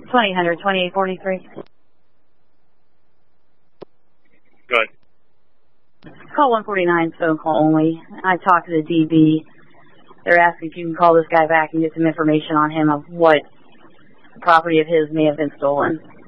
2000, 2843. Good. Call 149, phone call only. I talked to the DB. They're asking if you can call this guy back and get some information on him of what property of his may have been stolen.